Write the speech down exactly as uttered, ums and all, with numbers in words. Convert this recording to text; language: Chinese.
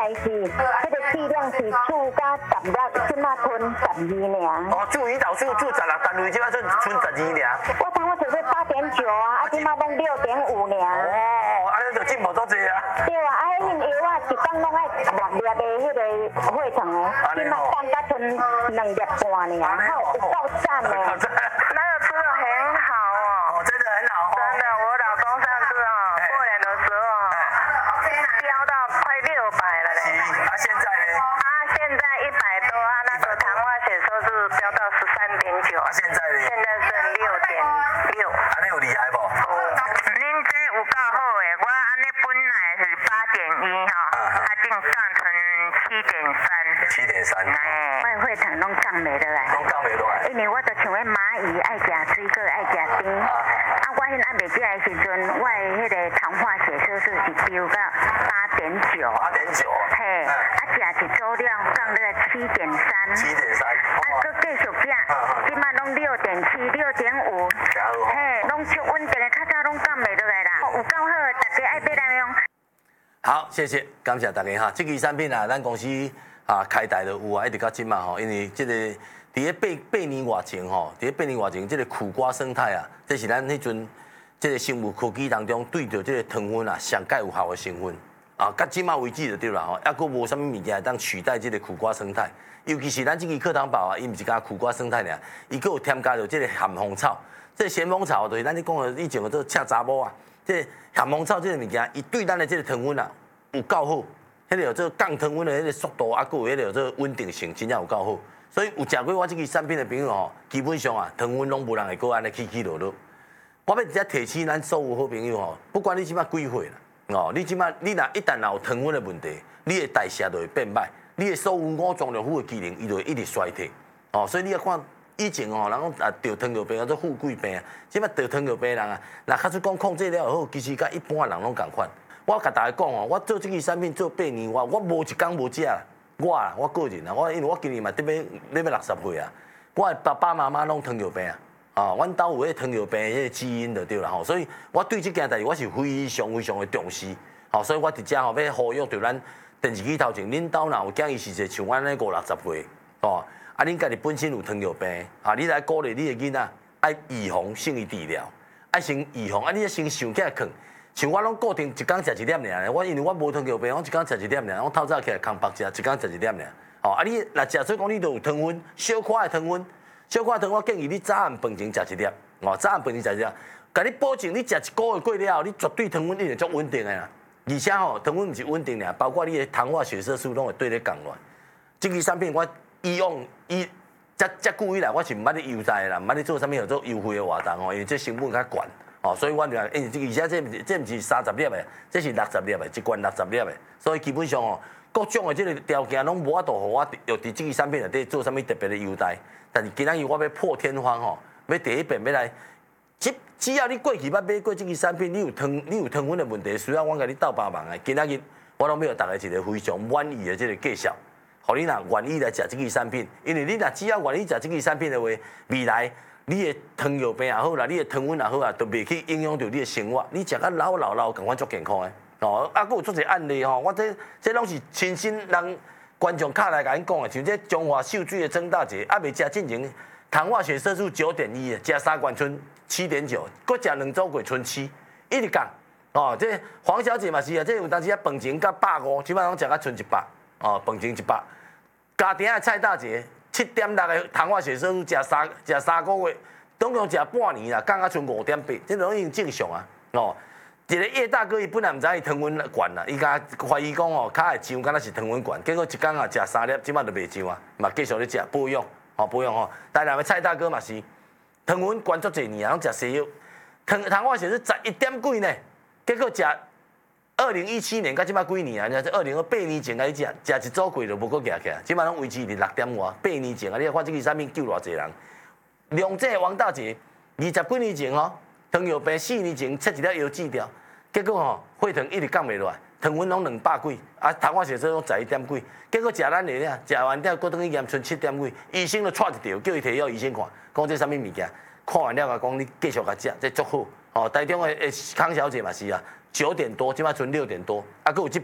来是，这个剂量是注加十粒，即马吞十二尔。 哦，注胰岛素注十六单位，即马剩剩十二尔。 我糖化血色八点九啊，啊，即马拢六点五尔。 哦，啊，你就进步多济啊。 对啊，啊，迄药啊，一天拢爱十六粒的迄个血糖的，即马降到剩两粒半尔，好，有够赞的。 那个吃的很好哦。 哦，真的很好哦。 真的，我老公上次哦，过年的时候哦，飙到快六百了嘞。 啊，现在呢？ 啊，现在一百多啊，那个糖化血色素飙到十三点九。 啊，现在呢？ 现在是六点六。 啊，你有厉害不？ 哦，恁这有够好诶，我安尼本来是八点一哈，啊，竟降成七点三。 七点三。 哎，我血糖拢降袂落来。 拢降袂落来。 因为我就像迄蚂蚁爱食水果爱食甜，啊，我迄暗袂食的时阵，我的迄个糖化血色素是飙到八点九。 八点九。 嘿，啊，食一周了降到七点三。 七点三。 啊，搁继续食，即马拢六点七、六点五。嘿，拢足稳定的，较早拢降袂落来啦。有够好，大家爱买来用。 好，谢谢，感谢大家哈。这个产品啊，咱公司啊开台就有啊，一直到今嘛吼，因为这个伫咧八八年外前吼，伫咧八年外前，这个苦瓜生态啊，这是咱迄阵这个生物科技当中对着这个糖分啊上介有效的成分啊，到今嘛为止就对啦吼，抑佫无啥物物件当取代这个苦瓜生态，尤其是咱这个课堂宝啊，伊毋是讲苦瓜生态尔，伊佫有添加着这个咸丰草，这个咸丰草就是咱咧讲的以前个做赤查某啊。这咸丰草这个物件，伊对咱的这个糖分啊有够好，迄个有这降糖分的迄个速度啊，佮有迄个有这稳定性，真正有够好。所以有食过我这个产品的朋友吼，基本上啊，糖分拢无人会过安尼起起落落。我要直接提醒咱所有好朋友吼，不管你即摆几岁啦，哦，你即摆你若一旦有糖分的问题，你的代谢就会变歹，你的所有五脏六腑的机能，伊就会一直衰退。哦，所以你要看。以前哦，人讲啊得糖尿病叫做富贵病啊，即摆得糖尿病人啊，若较出讲控制了好，其实甲一般人拢共款。我甲大家讲哦，我做这个产品做八年，我我无一工无食啦。我啊，我个人啊，我因为我今年嘛得要要要六十岁啊，我爸爸妈妈拢糖尿病啊，啊，阮兜有迄糖尿病迄个基因就对啦吼，所以我对这件代志我是非常非常的重视，吼，所以我伫遮吼要呼吁着咱电视机头前，恁兜若有囝伊是一像阮咧五六十岁，哦。啊，恁家己本身有糖尿病，啊，你来鼓励你的囡仔爱预防胜于治疗，爱先预防，啊，你先想起来困，像我拢固定一工食一粒尔，我因为我无糖尿病，我一工食一粒尔，我透早起来空腹食，一工食一粒尔，哦，啊，你若食做讲你都有糖分，小可的糖分，小可的糖，我建议你早暗饭前食一粒，哦，早暗饭前食一粒，甲你保证你食一个月过了后，你绝对糖分一定足稳定的啦，而且吼，糖分毋是稳定尔，包括你的糖化血色素拢会对你降落。这个产品我。以往伊遮遮久以来，我是毋捌咧优待啦，毋捌咧做啥物叫做优惠的活动哦，因为这成本较悬哦，所以我就讲，因为而且这毋是这毋是三十粒的，这是六十粒的，一罐六十粒的，所以基本上哦，各种的这个条件拢无法度互我要伫这个产品内底做啥物特别的优待。但是今仔日我要破天荒吼，要第一遍要来，只只要你过去捌买过这个产品，你有糖你有糖分的问题，需要我甲你斗帮忙的，今仔日我拢要大家一个非常满意的这个介绍。互你若愿意来食这个产品，因为你若只要愿意食这个产品的话，未来你的糖尿病也好啦，你的糖分也好啊，都袂去影响到你的生活。你食啊老老老，共款足健康的。哦，啊，佫有足侪案例吼，我这这拢是亲身人观众卡来甲因讲的，像这中华秀水的曾大姐，还袂食进前糖化血色素九点一，食三罐剩七点九，佫食两周过剩七，一直降。哦，这黄小姐嘛是啊，这有当时啊饭前甲百五，基本上食啊剩一百，哦，饭前一百。家庭的蔡大姐七点六的糖化血色素，食三食三个月，总共食半年啦，降啊剩五点八，这拢已经正常啊。哦，一个叶大哥伊本来毋知伊糖分悬啦，伊甲怀疑讲哦，骹会上敢若是糖分悬，结果一工啊食三粒，即摆就袂上啊，嘛继续咧食保养，哦保养吼。台南的蔡大哥嘛是糖分悬足侪年啊，拢食西药，糖糖化血是十一点几呢，结果食。二零一七年到即摆几年啊？这二零八年前开始食，食一组过就无搁行起来，即摆拢维持伫六点外。八年前啊，你看这个产品救偌济人。梁姐王大姐二十几年前吼，糖尿病四年前切一粒药治掉，结果吼血糖一直降袂落来，糖分拢两百几，啊糖化血色素十一点几，结果食咱的咧，食完了搁等于验剩七点几，医生就踹一条，叫伊摕药医生看，讲这啥物物件，看完了啊，讲你继续甲食，这足好。哦，台中的康小姐嘛是啊。九点多，即摆剩六点多，啊，佮有这